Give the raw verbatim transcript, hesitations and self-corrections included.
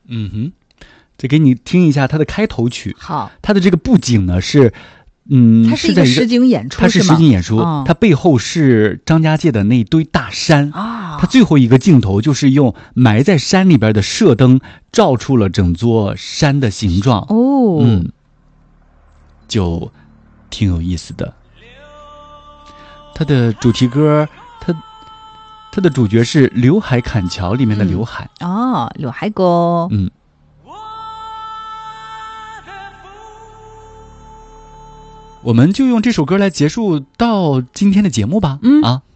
嗯哼，再给你听一下它的开头曲。 好， 它的这个布景呢是，嗯， 它是一个实景演出， 它是实景演出， 哦、 它背后是张家界的那一堆大山啊。 它最后一个镜头就是用埋在山里边的射灯照出了整座山的形状。 哦， 嗯，就挺有意思的。它的主题歌，它它的主角是《刘海砍樵》里面的刘海。 嗯、哦，刘海哥。 嗯。我们就用这首歌来结束到今天的节目吧。 嗯啊。